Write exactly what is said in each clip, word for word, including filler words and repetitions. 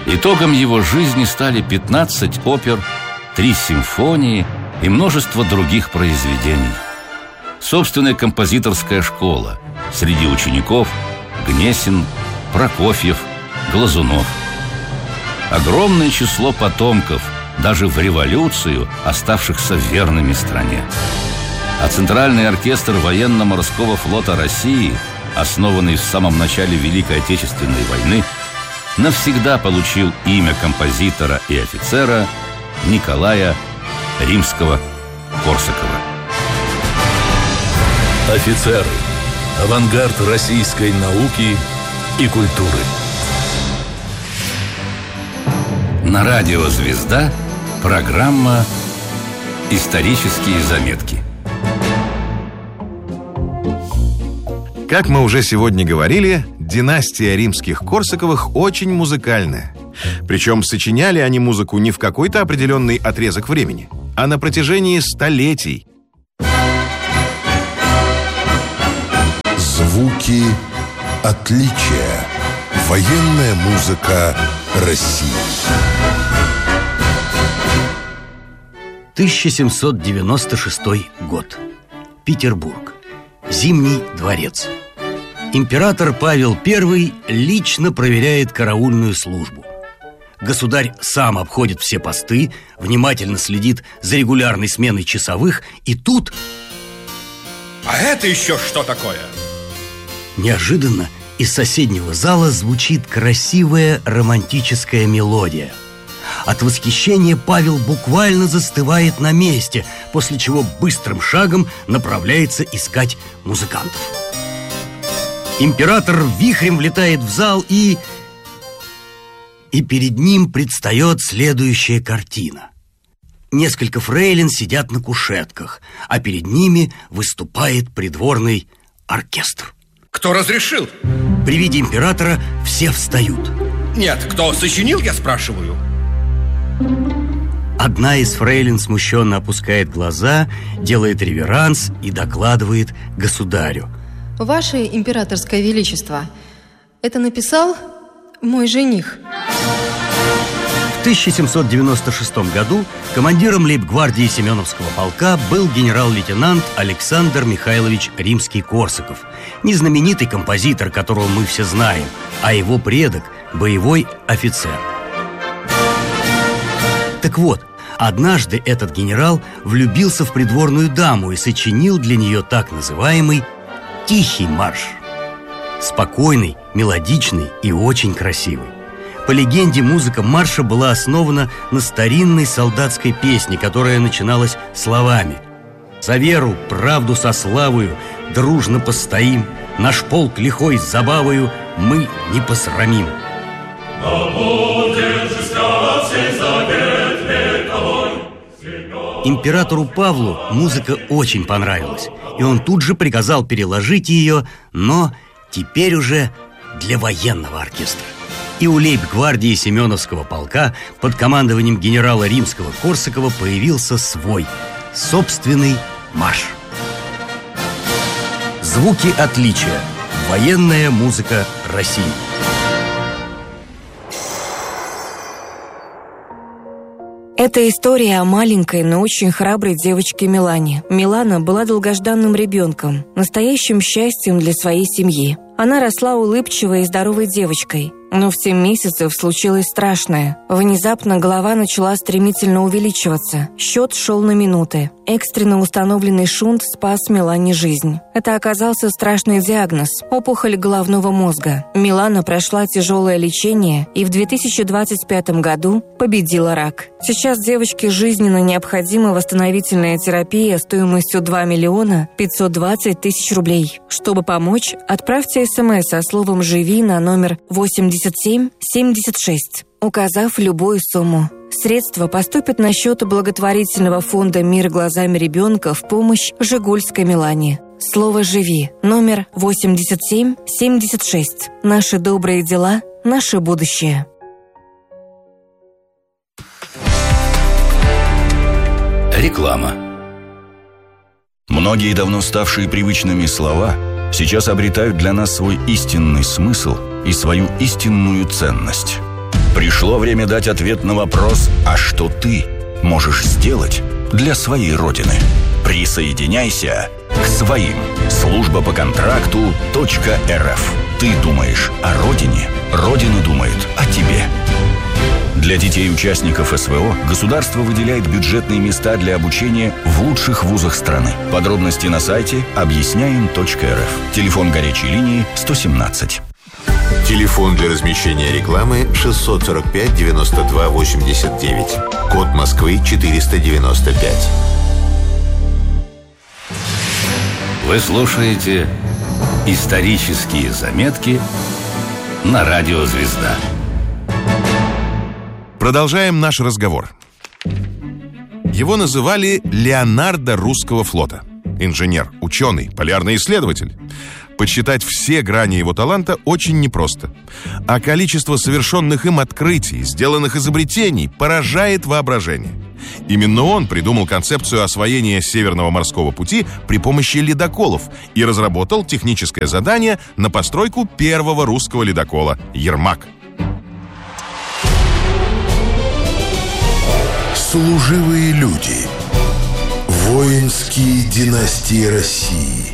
Итогом его жизни стали пятнадцать опер, три симфонии и множество других произведений. Собственная композиторская школа. Среди учеников Гнесин, Прокофьев, Глазунов. Огромное число потомков, даже в революцию оставшихся верными стране. А Центральный оркестр военно-морского флота России, основанный в самом начале Великой Отечественной войны, навсегда получил имя композитора и офицера Николая Римского-Корсакова. Офицеры. Авангард российской науки и культуры. На радио «Звезда» программа «Исторические заметки». Как мы уже сегодня говорили, династия Римских-Корсаковых очень музыкальная. Причем сочиняли они музыку не в какой-то определенный отрезок времени, а на протяжении столетий. Звуки отличия. Военная музыка России. тысяча семьсот девяносто шестой год. Петербург. Зимний дворец. Император Павел Первый лично проверяет караульную службу. Государь сам обходит все посты, внимательно следит за регулярной сменой часовых, и тут... А это еще что такое? Неожиданно из соседнего зала звучит красивая романтическая мелодия. От восхищения Павел буквально застывает на месте, после чего быстрым шагом направляется искать музыкантов. Император вихрем влетает в зал и... И перед ним предстает следующая картина. Несколько фрейлин сидят на кушетках, а перед ними выступает придворный оркестр. Кто разрешил? При виде императора все встают. Нет, кто сочинил, я спрашиваю. Одна из фрейлин смущенно опускает глаза, делает реверанс и докладывает государю. Ваше императорское величество, это написал мой жених. В тысяча семьсот девяносто шестом году командиром лейб-гвардии Семеновского полка был генерал-лейтенант Александр Михайлович Римский-Корсаков. Не знаменитый композитор, которого мы все знаем, а его предок – боевой офицер. Так вот, однажды этот генерал влюбился в придворную даму и сочинил для нее так называемый «Тихий марш». Спокойный, мелодичный и очень красивый. По легенде, музыка марша была основана на старинной солдатской песне, которая начиналась словами: «За веру, правду со славою, дружно постоим, наш полк лихой с забавою мы не посрамим». Императору Павлу музыка очень понравилась, и он тут же приказал переложить ее, но теперь уже для военного оркестра. И у лейб-гвардии Семеновского полка под командованием генерала Римского-Корсакова появился свой, собственный марш. Звуки отличия. Военная музыка России. Это история о маленькой, но очень храброй девочке Милане. Милана была долгожданным ребенком, настоящим счастьем для своей семьи. Она росла улыбчивой и здоровой девочкой. Но в семь месяцев случилось страшное. Внезапно голова начала стремительно увеличиваться. Счет шел на минуты. Экстренно установленный шунт спас Милане жизнь. Это оказался страшный диагноз – опухоль головного мозга. Милана прошла тяжелое лечение и в две тысячи двадцать пятом году победила рак. Сейчас девочке жизненно необходима восстановительная терапия стоимостью два миллиона пятьсот двадцать тысяч рублей. Чтобы помочь, отправьте смс со словом «Живи» на номер восемьдесят семь семьдесят шесть, указав любую сумму. Средства поступят на счет благотворительного фонда «Мир глазами ребенка» в помощь Жигульской Милане. Слово «Живи» номер восемьдесят семь семьдесят шесть. Наши добрые дела, наше будущее. Реклама. Многие давно ставшие привычными слова сейчас обретают для нас свой истинный смысл и свою истинную ценность. Пришло время дать ответ на вопрос: а что ты можешь сделать для своей Родины? Присоединяйся к своим. Служба по контракту .рф. Ты думаешь о Родине, Родина думает о тебе. Для детей участников СВО государство выделяет бюджетные места для обучения в лучших вузах страны. Подробности на сайте объясняем точка эр эф. Телефон горячей линии сто семнадцать. Телефон для размещения рекламы шестьсот сорок пять девяносто два восемьдесят девять. Код Москвы четыреста девяносто пять. Вы слушаете «Исторические заметки» на радио «Звезда». Продолжаем наш разговор. Его называли Леонардо русского флота. Инженер, ученый, полярный исследователь. Подсчитать все грани его таланта очень непросто. А количество совершенных им открытий, сделанных изобретений поражает воображение. Именно он придумал концепцию освоения Северного морского пути при помощи ледоколов и разработал техническое задание на постройку первого русского ледокола «Ермак». Служивые люди. Воинские династии России.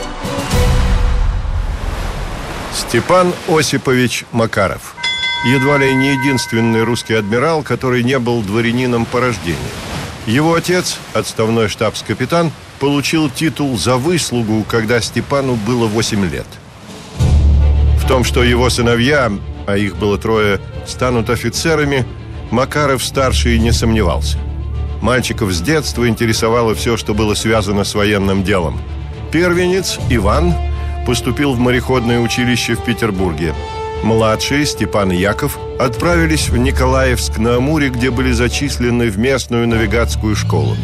Степан Осипович Макаров. Едва ли не единственный русский адмирал, который не был дворянином по рождению. Его отец, отставной штабс-капитан, получил титул за выслугу, когда Степану было восемь лет. В том, что его сыновья, а их было трое, станут офицерами, Макаров-старший не сомневался. Мальчиков с детства интересовало все, что было связано с военным делом. Первенец Иван поступил в мореходное училище в Петербурге. Младшие, Степан и Яков, отправились в Николаевск на Амуре, где были зачислены в местную навигатскую школу.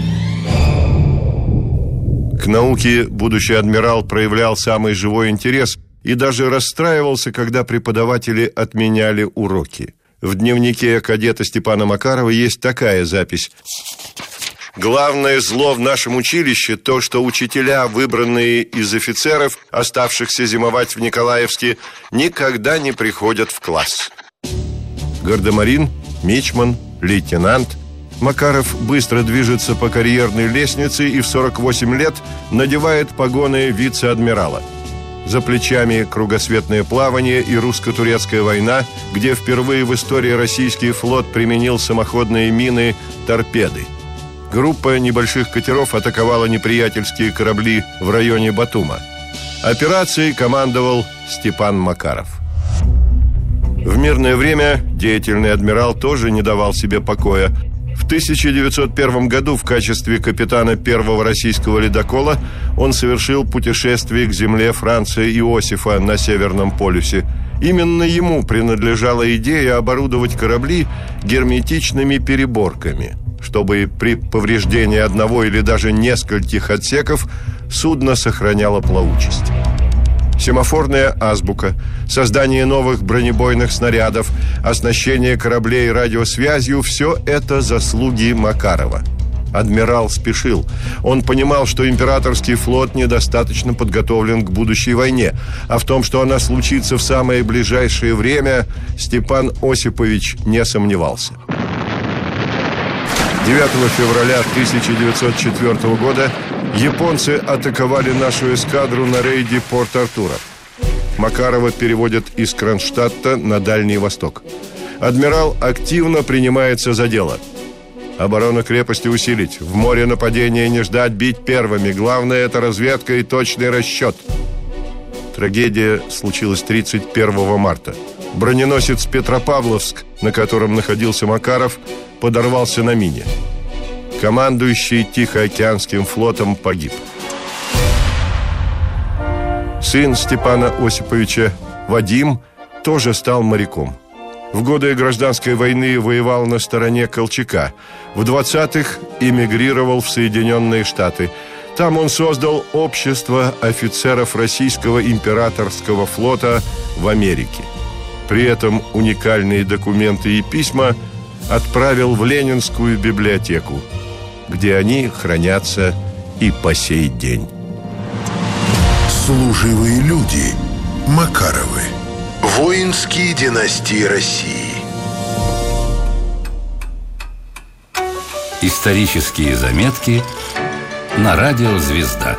К науке будущий адмирал проявлял самый живой интерес и даже расстраивался, когда преподаватели отменяли уроки. В дневнике кадета Степана Макарова есть такая запись. «Главное зло в нашем училище то, что учителя, выбранные из офицеров, оставшихся зимовать в Николаевске, никогда не приходят в класс». Гардемарин, мичман, лейтенант. Макаров быстро движется по карьерной лестнице и в сорок восемь лет надевает погоны вице-адмирала. За плечами кругосветное плавание и русско-турецкая война, где впервые в истории российский флот применил самоходные мины «Торпеды». Группа небольших катеров атаковала неприятельские корабли в районе Батума. Операцией командовал Степан Макаров. В мирное время деятельный адмирал тоже не давал себе покоя. В тысяча девятьсот первом году в качестве капитана первого российского ледокола он совершил путешествие к земле Франца Иосифа на Северном полюсе. Именно ему принадлежала идея оборудовать корабли герметичными переборками, чтобы при повреждении одного или даже нескольких отсеков судно сохраняло плавучесть. Семафорная азбука, создание новых бронебойных снарядов, оснащение кораблей радиосвязью – все это заслуги Макарова. Адмирал спешил. Он понимал, что императорский флот недостаточно подготовлен к будущей войне, а в том, что она случится в самое ближайшее время, Степан Осипович не сомневался. девятого февраля тысяча девятьсот четвёртого года японцы атаковали нашу эскадру на рейде Порт-Артура. Макарова переводят из Кронштадта на Дальний Восток. Адмирал активно принимается за дело. Оборону крепости усилить, в море нападения не ждать, бить первыми. Главное – это разведка и точный расчет. Трагедия случилась тридцать первого марта. Броненосец Петропавловск, на котором находился Макаров, подорвался на мине. Командующий Тихоокеанским флотом погиб. Сын Степана Осиповича, Вадим, тоже стал моряком. В годы гражданской войны воевал на стороне Колчака. В двадцатых эмигрировал в Соединенные Штаты. Там он создал общество офицеров российского императорского флота в Америке. При этом уникальные документы и письма отправил в Ленинскую библиотеку, где они хранятся и по сей день. Служивые люди. Макаровы. Воинские династии России. Исторические заметки на радио «Звезда».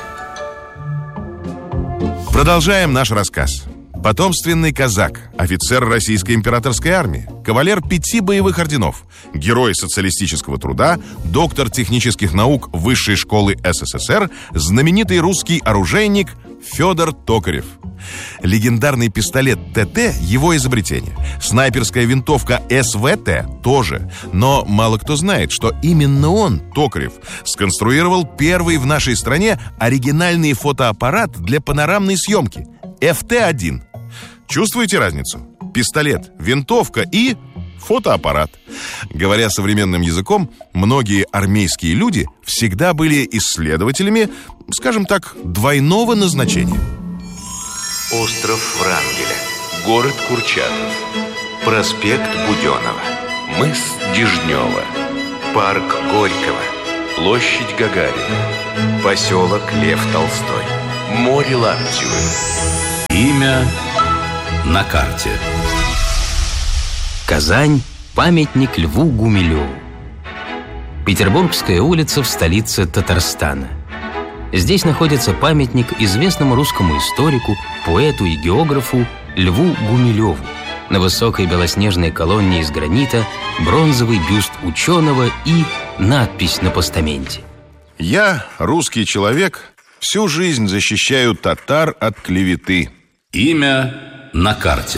Продолжаем наш рассказ. Потомственный казак, офицер Российской императорской армии, кавалер пяти боевых орденов, герой социалистического труда, доктор технических наук Высшей школы СССР, знаменитый русский оружейник Федор Токарев. Легендарный пистолет ТТ – его изобретение. Снайперская винтовка СВТ – тоже. Но мало кто знает, что именно он, Токарев, сконструировал первый в нашей стране оригинальный фотоаппарат для панорамной съемки – эф тэ один. Чувствуете разницу? Пистолет, винтовка и фотоаппарат. Говоря современным языком, многие армейские люди всегда были исследователями, скажем так, двойного назначения. Остров Врангеля, город Курчатов, проспект Буденова, мыс Дежнева, парк Горького, площадь Гагарина, поселок Лев Толстой, море Лаптевы. Имя на карте. Казань – памятник Льву Гумилеву. Петербургская улица в столице Татарстана. Здесь находится памятник известному русскому историку, поэту и географу Льву Гумилеву. На высокой белоснежной колонне из гранита бронзовый бюст ученого и надпись на постаменте. Я, русский человек, всю жизнь защищаю татар от клеветы. Имя на карте.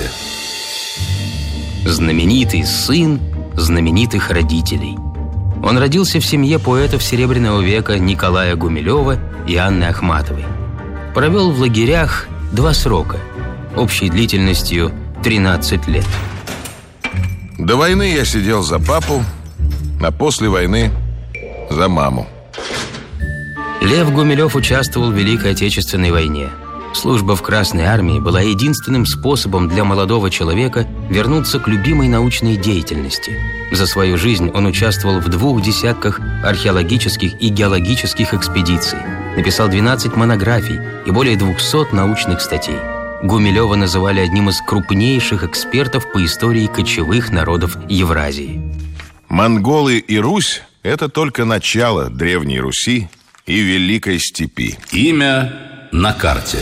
Знаменитый сын знаменитых родителей. Он родился в семье поэтов Серебряного века Николая Гумилева и Анны Ахматовой. Провел в лагерях два срока, общей длительностью тринадцать лет. До войны я сидел за папу, а после войны за маму. Лев Гумилев участвовал в Великой Отечественной войне. Служба в Красной армии была единственным способом для молодого человека вернуться к любимой научной деятельности. За свою жизнь он участвовал в двух десятках археологических и геологических экспедиций, написал двенадцать монографий и более двухсот научных статей. Гумилева называли одним из крупнейших экспертов по истории кочевых народов Евразии. Монголы и Русь – это только начало Древней Руси и Великой Степи. Имя на карте.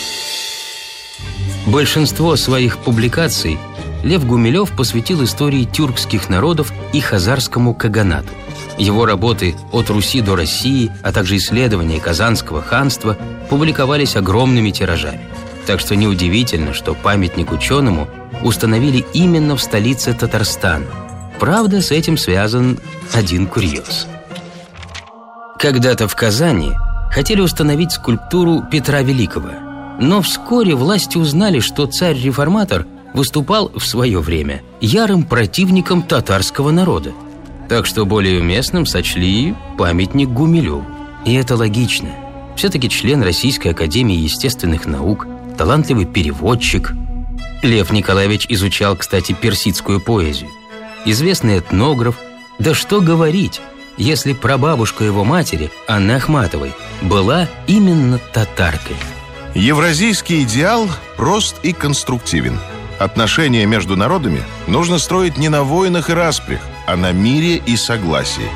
Большинство своих публикаций Лев Гумилев посвятил истории тюркских народов и хазарскому каганату. Его работы «От Руси до России», а также исследования Казанского ханства публиковались огромными тиражами. Так что неудивительно, что памятник ученому установили именно в столице Татарстана. Правда, с этим связан один курьез. Когда-то в Казани хотели установить скульптуру Петра Великого, но вскоре власти узнали, что царь-реформатор выступал в свое время ярым противником татарского народа. Так что более уместным сочли памятник Гумилеву. И это логично. Все-таки член Российской академии естественных наук, талантливый переводчик. Лев Николаевич изучал, кстати, персидскую поэзию. Известный этнограф. Да что говорить, если прабабушка его матери, Анны Ахматовой, была именно татаркой. Евразийский идеал прост и конструктивен. Отношения между народами нужно строить не на войнах и распрях, а на мире и согласии.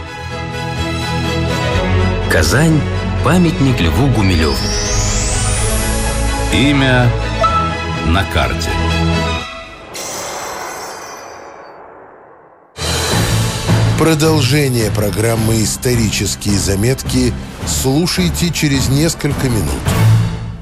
Казань – памятник Льву Гумилеву. Имя на карте. Продолжение программы «Исторические заметки» слушайте через несколько минут.